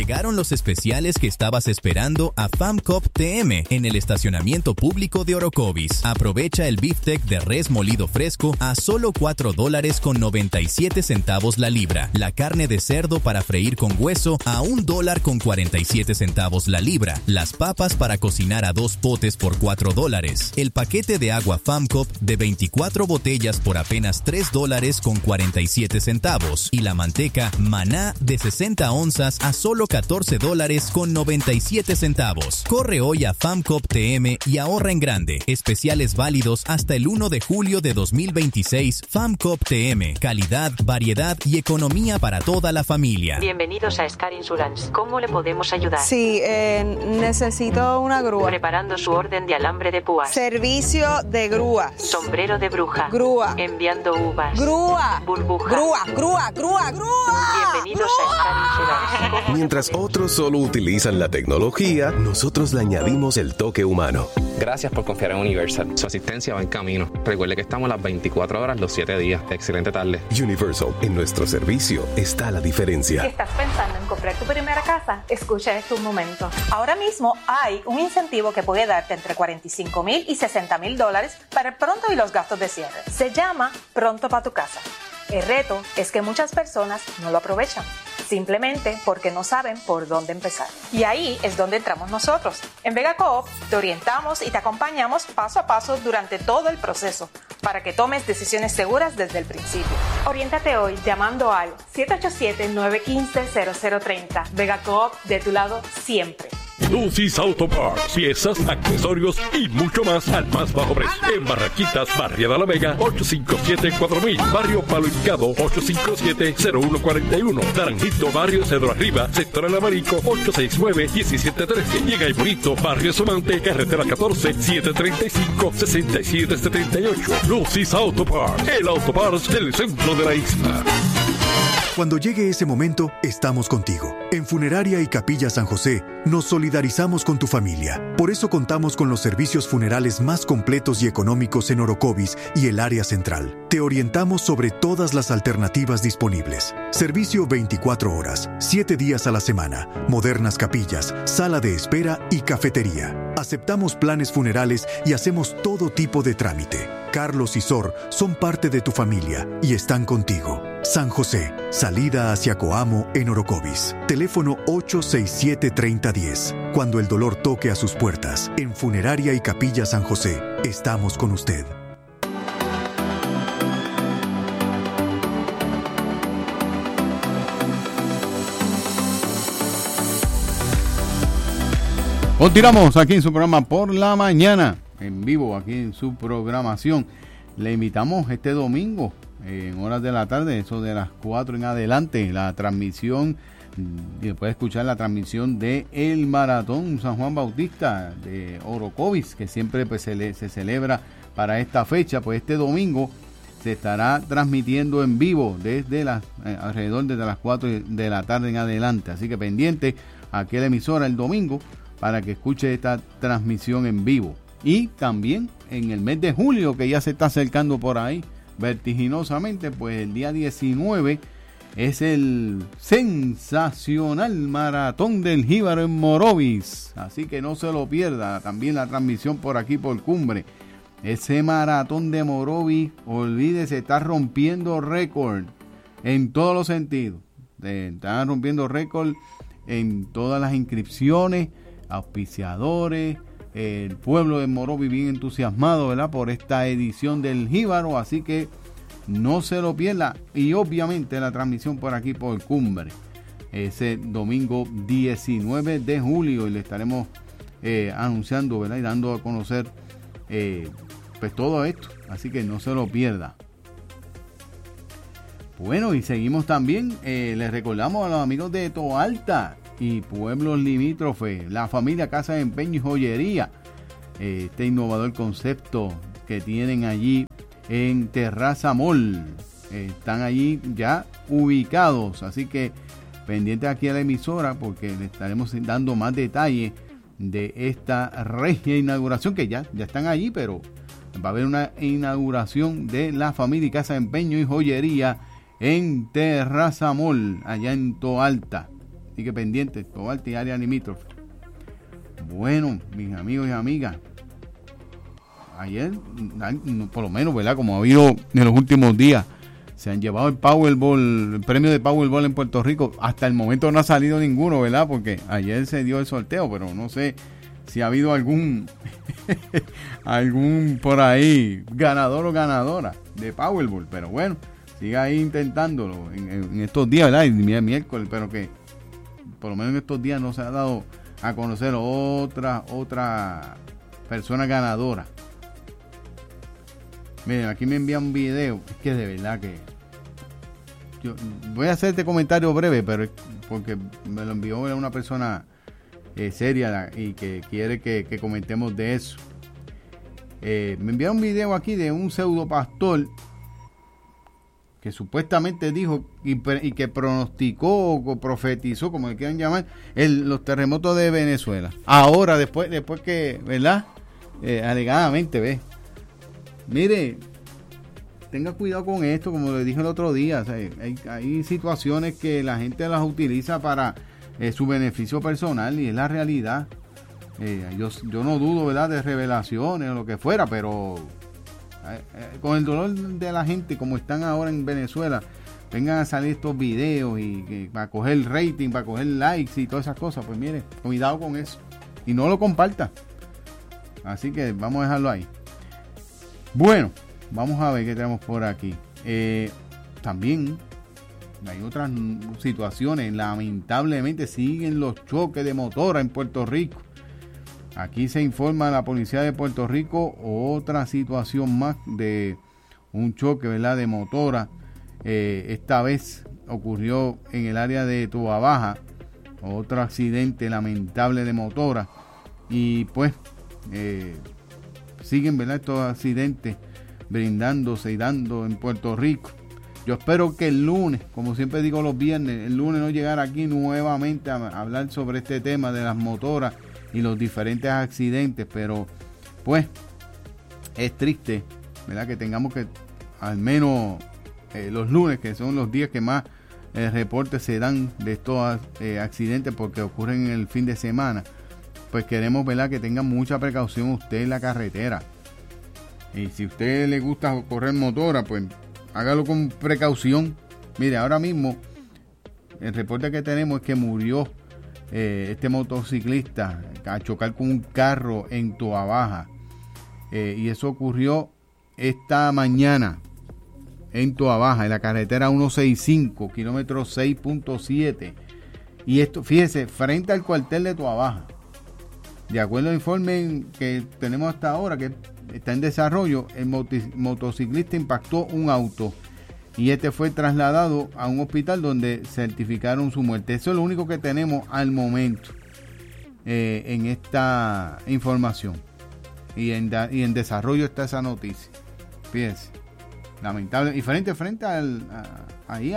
Llegaron los especiales que estabas esperando a FAMCOP TM en el estacionamiento público de Orocovis. Aprovecha el beefsteak de res molido fresco a solo $4.97 la libra. La carne de cerdo para freír con hueso a $1.47 la libra. Las papas para cocinar a 2 potes por $4. El paquete de agua FAMCOP de 24 botellas por apenas $3.47. Y la manteca Maná de 60 onzas a solo $14.97. Corre hoy a FAMCOP TM y ahorra en grande. Especiales válidos hasta el 1 de julio de 2026. FAMCOP TM. Calidad, variedad y economía para toda la familia. Bienvenidos a Scar Insurance. ¿Cómo le podemos ayudar? Sí, necesito una grúa. Preparando su orden de alambre de púas. Servicio de grúas. Sombrero de bruja. Grúa. Enviando uvas. Grúa. Burbuja. Grúa. Bienvenidos a Scar Insurance. Mientras otros solo utilizan la tecnología, nosotros le añadimos el toque humano. Gracias por confiar en Universal. Su asistencia va en camino. Recuerde que estamos las 24 horas, los 7 días. Excelente tarde. Universal, en nuestro servicio está la diferencia. Si estás pensando en comprar tu primera casa, escucha esto un momento. Ahora mismo hay un incentivo que puede darte entre $45,000 y $60,000 para el pronto y los gastos de cierre. Se llama Pronto para tu casa. El reto es que muchas personas no lo aprovechan, simplemente porque no saben por dónde empezar. Y ahí es donde entramos nosotros. En Vega Coop te orientamos y te acompañamos paso a paso durante todo el proceso para que tomes decisiones seguras desde el principio. Oriéntate hoy llamando al 787-915-0030. Vega Coop, de tu lado siempre. Lucy's Auto Parts, piezas, accesorios y mucho más al más bajo precio. En Barraquitas, Barrio de la Vega, 857-4000. Barrio Palo Hincado, 857-0141. Naranjito, Barrio Cedro Arriba, Sector El Amarico, 869-1713. Y en Aymonito, Barrio Somante, Carretera 14, 735-6778. Lucy's Auto Parts, el Auto Parts del centro de la isla. Cuando llegue ese momento, estamos contigo. En Funeraria y Capilla San José, nos solidarizamos con tu familia. Por eso contamos con los servicios funerales más completos y económicos en Orocovis y el área central. Te orientamos sobre todas las alternativas disponibles. Servicio 24 horas, 7 días a la semana, modernas capillas, sala de espera y cafetería. Aceptamos planes funerales y hacemos todo tipo de trámite. Carlos y Sor son parte de tu familia y están contigo. San José, salida hacia Coamo en Orocovis. Teléfono 867-3010. Cuando el dolor toque a sus puertas, en Funeraria y Capilla San José, estamos con usted. Continuamos aquí en su programa Por la Mañana, en vivo aquí en su programación. Le invitamos este domingo, en horas de la tarde, eso de las 4 en adelante, la transmisión, y puede escuchar la transmisión de el Maratón San Juan Bautista de Orocovis, que siempre pues, se celebra para esta fecha. Pues este domingo se estará transmitiendo en vivo desde alrededor de las 4 de la tarde en adelante. Así que pendiente a aquella emisora el domingo para que escuche esta transmisión en vivo. Y también en el mes de julio, que ya se está acercando por ahí vertiginosamente, pues el día 19 es el sensacional Maratón del Jíbaro en Morovis. Así que no se lo pierda. También la transmisión por aquí por Cumbre. Ese Maratón de Morovis, olvídese, está rompiendo récord en todos los sentidos. Están rompiendo récord en todas las inscripciones, auspiciadores, el pueblo de Morovis bien entusiasmado, ¿verdad?, por esta edición del Jíbaro, así que no se lo pierda. Y obviamente la transmisión por aquí por Cumbre, ese domingo 19 de julio, y le estaremos anunciando, ¿verdad?, y dando a conocer pues todo esto, así que no se lo pierda. Bueno, y seguimos también, les recordamos a los amigos de Toalta y pueblos limítrofes, la familia Casa de Empeño y Joyería, este innovador concepto que tienen allí en Terraza Mall, están allí ya ubicados, así que pendiente aquí a la emisora porque le estaremos dando más detalles de esta regia inauguración, que ya están allí, pero va a haber una inauguración de la familia Casa de Empeño y Joyería en Terraza Mall, allá en Toalta. Así que pendiente, Tobalta y área limítrofe. Bueno, mis amigos y amigas, ayer, por lo menos, ¿verdad? Como ha habido en los últimos días, se han llevado el Powerball, el premio de Powerball en Puerto Rico. Hasta el momento no ha salido ninguno, ¿verdad? Porque ayer se dio el sorteo, pero no sé si ha habido algún por ahí ganador o ganadora de Powerball. Pero bueno, siga ahí intentándolo en estos días, ¿verdad? Y miércoles, pero que por lo menos en estos días no se ha dado a conocer otra persona ganadora. Miren, aquí me envía un video, es que de verdad que yo voy a hacer este comentario breve, pero porque me lo envió una persona seria y que quiere que comentemos de eso. Me envió un video aquí de un pseudo pastor que supuestamente dijo y que pronosticó o profetizó, como le quieran llamar, los terremotos de Venezuela. Ahora, después que, ¿verdad? Alegadamente, ¿ves? Mire, tenga cuidado con esto, como le dije el otro día. O sea, hay situaciones que la gente las utiliza para su beneficio personal y es la realidad. Yo no dudo, ¿verdad?, de revelaciones o lo que fuera, pero con el dolor de la gente como están ahora en Venezuela, vengan a salir estos videos y para coger rating, para coger likes y todas esas cosas, pues mire, cuidado con eso y no lo comparta. Así que vamos a dejarlo ahí. Bueno, vamos a ver qué tenemos por aquí. También hay otras situaciones. Lamentablemente siguen los choques de motora en Puerto Rico. Aquí se informa a la policía de Puerto Rico otra situación más de un choque, ¿verdad?, de motora. Esta vez ocurrió en el área de Toabaja, otro accidente lamentable de motora. Y pues siguen, ¿verdad?, estos accidentes brindándose y dando en Puerto Rico. Yo espero que el lunes, como siempre digo los viernes, el lunes no llegar aquí nuevamente a hablar sobre este tema de las motoras y los diferentes accidentes, pero pues es triste, ¿verdad?, que tengamos que al menos los lunes, que son los días que más reportes se dan de estos accidentes porque ocurren en el fin de semana. Pues queremos, ¿verdad?, que tengan mucha precaución usted en la carretera. Y si a usted le gusta correr motora, pues hágalo con precaución. Mire, ahora mismo el reporte que tenemos es que murió este motociclista a chocar con un carro en Toabaja. Y eso ocurrió esta mañana en Toabaja, en la carretera 165, kilómetro 6.7. Y esto, fíjese, frente al cuartel de Toabaja. De acuerdo al informe que tenemos hasta ahora, que está en desarrollo, el motociclista impactó un auto y este fue trasladado a un hospital donde certificaron su muerte. Eso es lo único que tenemos al momento en esta información. Y en desarrollo está esa noticia. Fíjense, lamentable. Y frente ahí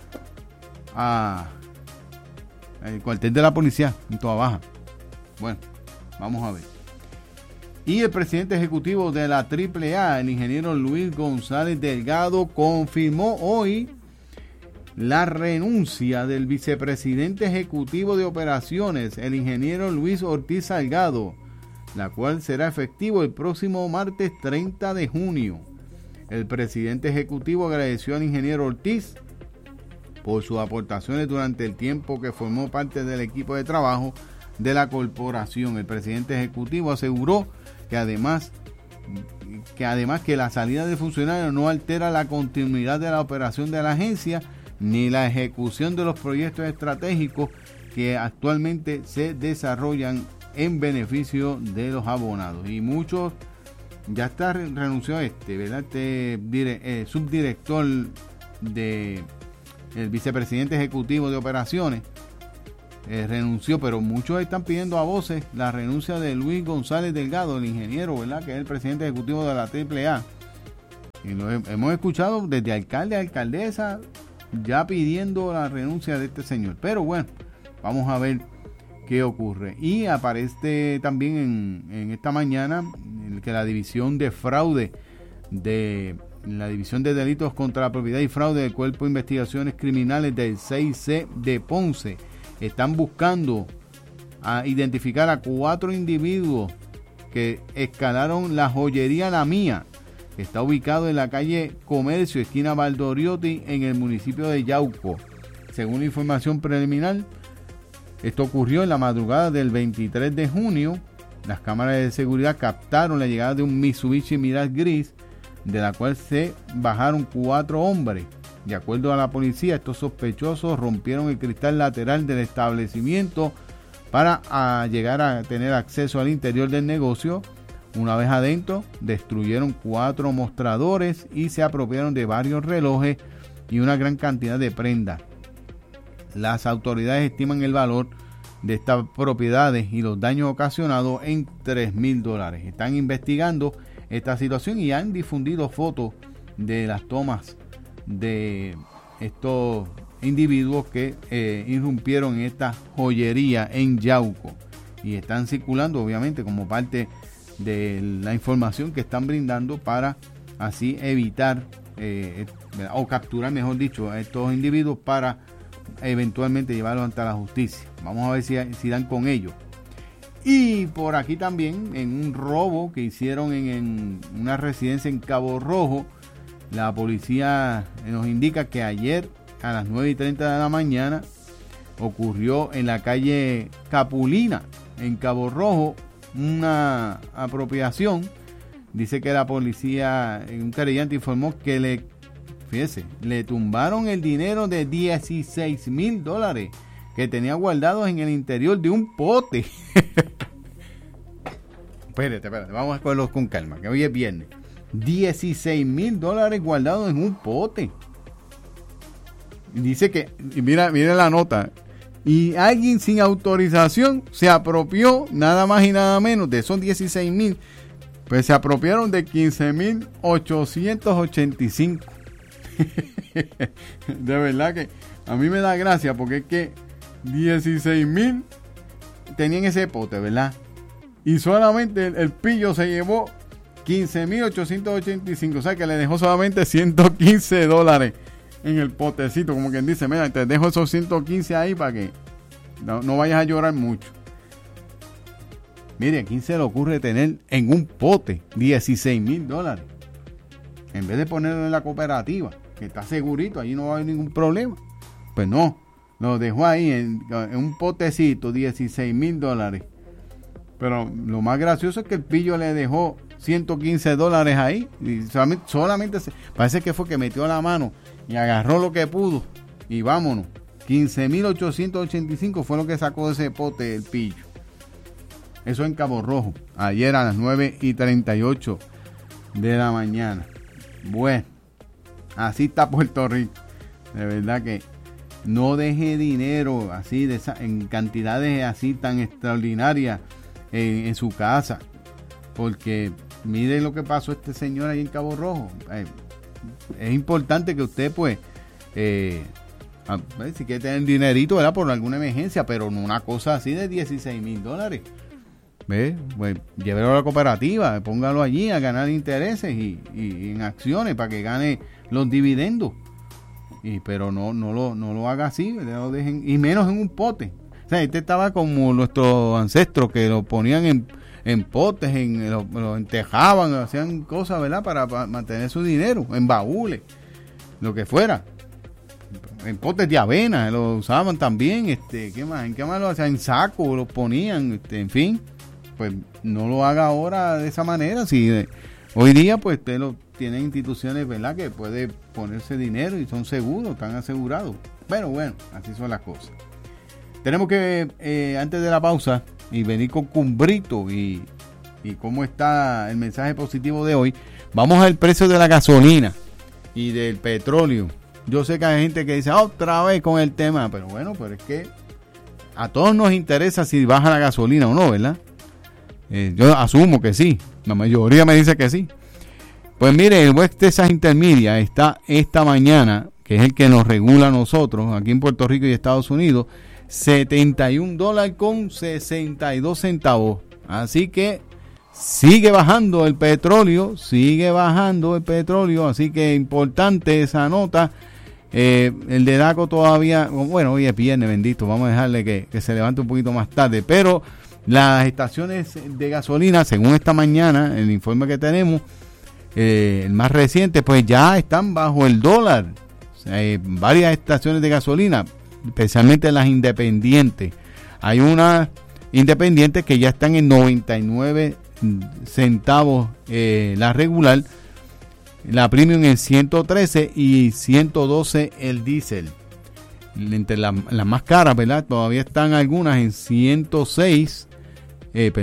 el cuartel de la policía en Toabaja. Bueno, vamos a ver. Y el presidente ejecutivo de la AAA, el ingeniero Luis González Delgado, confirmó hoy la renuncia del vicepresidente ejecutivo de operaciones, el ingeniero Luis Ortiz Salgado, la cual será efectivo el próximo martes 30 de junio. El presidente ejecutivo agradeció al ingeniero Ortiz por sus aportaciones durante el tiempo que formó parte del equipo de trabajo de la corporación. El presidente ejecutivo aseguró que además que la salida del funcionario no altera la continuidad de la operación de la agencia ni la ejecución de los proyectos estratégicos que actualmente se desarrollan en beneficio de los abonados. Y muchos, ya está renunció ¿verdad? Subdirector el vicepresidente ejecutivo de operaciones renunció, pero muchos están pidiendo a voces la renuncia de Luis González Delgado, el ingeniero, ¿verdad?, que es el presidente ejecutivo de la AAA. Y lo hemos escuchado desde alcalde a alcaldesa ya pidiendo la renuncia de este señor. Pero bueno, vamos a ver qué ocurre. Y aparece también en esta mañana que la división de fraude la división de delitos contra la propiedad y fraude del Cuerpo de Investigaciones Criminales del 6C de Ponce están buscando a identificar a 4 individuos que escalaron la joyería La Mía, que está ubicado en la calle Comercio, esquina Valdoriotti, en el municipio de Yauco. Según la información preliminar, esto ocurrió en la madrugada del 23 de junio. Las cámaras de seguridad captaron la llegada de un Mitsubishi Mirage gris, de la cual se bajaron 4 hombres. De acuerdo a la policía, estos sospechosos rompieron el cristal lateral del establecimiento para llegar a tener acceso al interior del negocio. Una vez adentro, destruyeron 4 mostradores y se apropiaron de varios relojes y una gran cantidad de prendas. Las autoridades estiman el valor de estas propiedades y los daños ocasionados en $3,000. Están investigando esta situación y han difundido fotos de las tomas de estos individuos que irrumpieron en esta joyería en Yauco, y están circulando obviamente como parte de la información que están brindando para así evitar o capturar, mejor dicho, a estos individuos para eventualmente llevarlos ante la justicia. Vamos a ver si dan con ellos. Y por aquí también, en un robo que hicieron en una residencia en Cabo Rojo, la policía nos indica que ayer a las 9:30 de la mañana ocurrió en la calle Capulina, en Cabo Rojo, una apropiación. Dice que la policía, un querellante informó que le tumbaron el dinero de $16,000 que tenía guardados en el interior de un pote. Espérate, vamos a cogerlos con calma, que hoy es viernes. $16,000 guardados en un pote. Y dice que, y mira la nota, y alguien sin autorización se apropió nada más y nada menos de esos 16,000, pues se apropiaron de 15,885. De verdad que a mí me da gracia, porque es que 16,000 tenían ese pote, ¿verdad? Y solamente el pillo se llevó 15,885, o sea que le dejó solamente $115 en el potecito, como quien dice, mira, te dejo esos 115 ahí para que no vayas a llorar mucho. Mire, ¿a quién se le ocurre tener en un pote $16,000? En vez de ponerlo en la cooperativa, que está segurito, allí no va a haber ningún problema. Pues no, lo dejó ahí en un potecito, $16,000. Pero lo más gracioso es que el pillo le dejó $115 ahí, y solamente parece que fue que metió la mano y agarró lo que pudo y vámonos. 15,885 fue lo que sacó de ese pote el pillo. Eso en Cabo Rojo, ayer a las 9:38 de la mañana. Bueno, así está Puerto Rico. De verdad que no deje dinero así en cantidades así tan extraordinarias en su casa, porque mire lo que pasó este señor ahí en Cabo Rojo. Es importante que usted pues si quiere tener dinerito, ¿verdad?, por alguna emergencia, pero no una cosa así de $16,000. Pues llévelo a la cooperativa, póngalo allí a ganar intereses y en acciones para que gane los dividendos. Pero no lo haga así, lo dejen, y menos en un pote. O sea, este estaba como nuestros ancestros, que lo ponían en potes, lo entejaban, hacían cosas, ¿verdad?, para mantener su dinero, en baúles, lo que fuera. En potes de avena lo usaban también. ¿Qué más? ¿En qué más lo hacían? En saco lo ponían, en fin. Pues no lo haga ahora de esa manera. Si hoy día pues usted tiene instituciones, ¿verdad?, que puede ponerse dinero y son seguros, están asegurados. Pero bueno, así son las cosas. Tenemos que antes de la pausa y venir con Cumbrito y cómo está el mensaje positivo de hoy, vamos al precio de la gasolina y del petróleo. Yo sé que hay gente que dice otra vez con el tema, pero bueno, pero es que a todos nos interesa si baja la gasolina o no, ¿verdad? Yo asumo que sí, la mayoría me dice que sí. Pues mire, el West Texas Intermedia está esta mañana, que es el que nos regula a nosotros aquí en Puerto Rico y Estados Unidos, $71.62. Así que sigue bajando el petróleo, así que importante esa nota, El de DACO todavía, bueno, hoy es viernes, bendito, vamos a dejarle que se levante un poquito más tarde, pero las estaciones de gasolina, según esta mañana, el informe que tenemos, el más reciente, pues ya están bajo el dólar. O sea, varias estaciones de gasolina, especialmente las independientes. Hay unas independientes que ya están en 99 centavos la regular, la premium en 113 y 112 el diésel. Entre las más caras, ¿verdad? Todavía están algunas en 106, en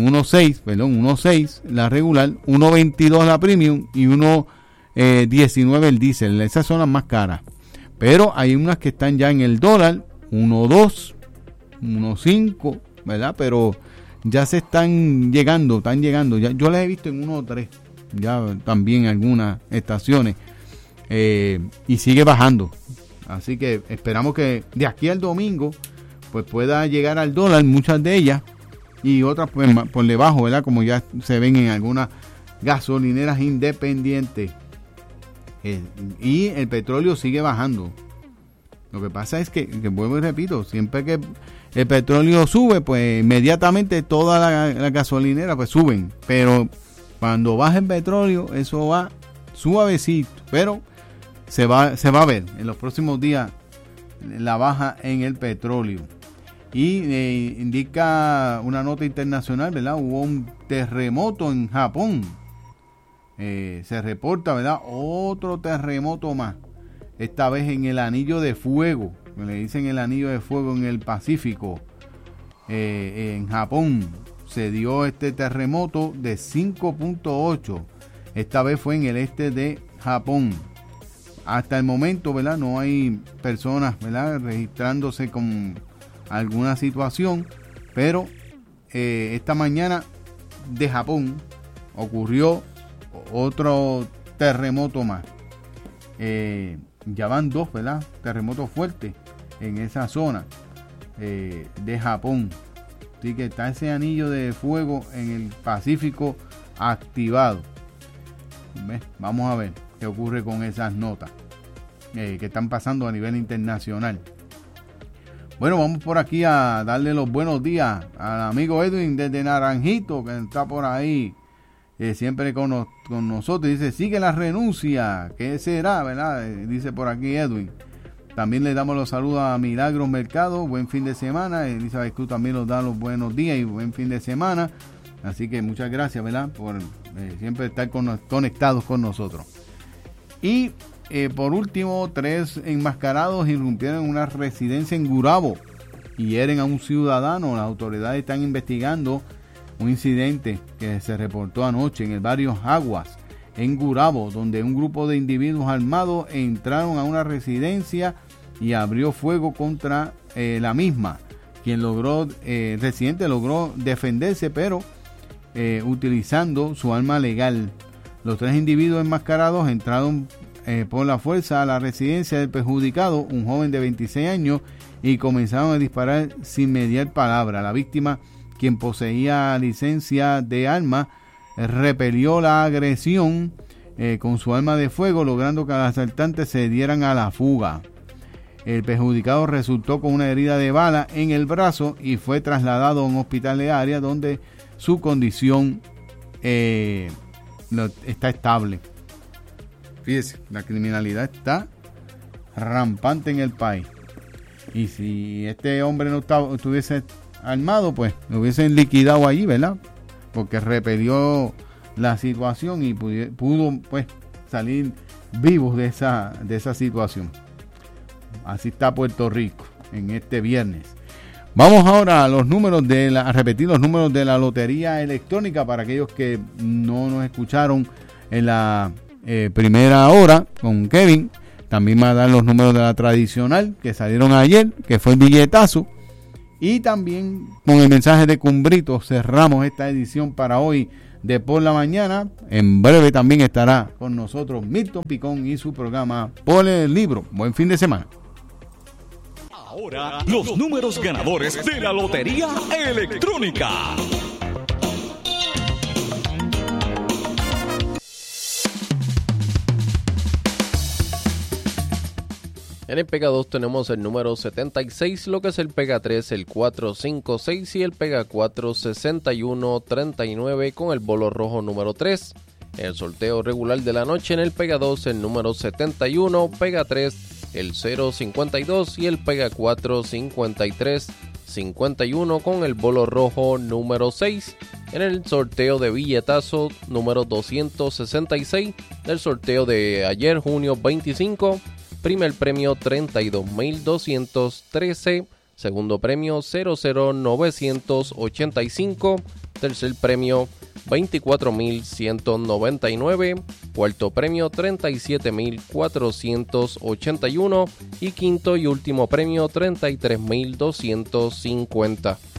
1.6 la regular, 1.22 la premium y 1.19 el diésel. Esas son las más caras. Pero hay unas que están ya en el dólar, 1.2, 1.5, ¿verdad? Pero ya se están llegando. Ya, yo las he visto en 1.3, ya también en algunas estaciones. Y sigue bajando. Así que esperamos que de aquí al domingo pues pueda llegar al dólar, muchas de ellas, y otras pues por debajo, ¿verdad? Como ya se ven en algunas gasolineras independientes. Y el petróleo sigue bajando. Lo que pasa es que vuelvo y repito, siempre que el petróleo sube, pues inmediatamente todas las gasolineras pues suben. Pero cuando baja el petróleo, eso va suavecito, pero se va a ver en los próximos días la baja en el petróleo. Y indica una nota internacional, ¿verdad? Hubo un terremoto en Japón. Se reporta, ¿verdad? Otro terremoto más. Esta vez en el anillo de fuego. Le dicen el anillo de fuego en el Pacífico. En Japón se dio este terremoto de 5.8. Esta vez fue en el este de Japón. Hasta el momento, ¿verdad? No hay personas, ¿verdad?, registrándose con alguna situación, pero esta mañana de Japón ocurrió otro terremoto más. Ya van 2, ¿verdad?, terremotos fuertes en esa zona de Japón. Así que está ese anillo de fuego en el Pacífico activado. ¿Ves? Vamos a ver qué ocurre con esas notas que están pasando a nivel internacional. Bueno, vamos por aquí a darle los buenos días al amigo Edwin desde Naranjito, que está por ahí siempre con nosotros. Dice, sigue la renuncia, ¿qué será, verdad? Dice por aquí Edwin. También le damos los saludos a Milagros Mercado, buen fin de semana. Elizabeth Cruz también nos da los buenos días y buen fin de semana. Así que muchas gracias, ¿verdad?, por siempre estar conectados con nosotros. Y por último, 3 enmascarados irrumpieron en una residencia en Gurabo y hieren a un ciudadano. Las autoridades están investigando un incidente que se reportó anoche en el barrio Aguas, en Gurabo, donde un grupo de individuos armados entraron a una residencia y abrió fuego contra la misma. El residente logró defenderse, pero utilizando su arma legal. Los 3 individuos enmascarados entraron por la fuerza a la residencia del perjudicado, un joven de 26 años, y comenzaron a disparar sin mediar palabra. La víctima, quien poseía licencia de arma, repelió la agresión con su arma de fuego, logrando que los asaltantes se dieran a la fuga. El perjudicado resultó con una herida de bala en el brazo y fue trasladado a un hospital de área donde su condición está estable. Fíjese, la criminalidad está rampante en el país. Y si este hombre no estuviese armado, pues lo hubiesen liquidado allí, ¿verdad? Porque repelió la situación y pudo pues salir vivos de esa situación. Así está Puerto Rico en este viernes. Vamos ahora a repetir los números de la lotería electrónica para aquellos que no nos escucharon en la primera hora con Kevin. También va a dar los números de la tradicional que salieron ayer, que fue el billetazo. Y también con el mensaje de Cumbrito cerramos esta edición para hoy de Por la Mañana. En breve también estará con nosotros Milton Picón y su programa Por el Libro. Buen fin de semana. Ahora, los números ganadores de la Lotería Electrónica. En el Pega 2 tenemos el número 76, lo que es el Pega 3, el 456 y el Pega 4, 6139 con el bolo rojo número 3. En el sorteo regular de la noche en el Pega 2, el número 71, Pega 3, el 052 y el Pega 4, 5351 con el bolo rojo número 6. En el sorteo de billetazo número 266 del sorteo de ayer, junio 25, primer premio 32.213, segundo premio 00985, tercer premio 24.199, cuarto premio 37.481 y quinto y último premio 33.250.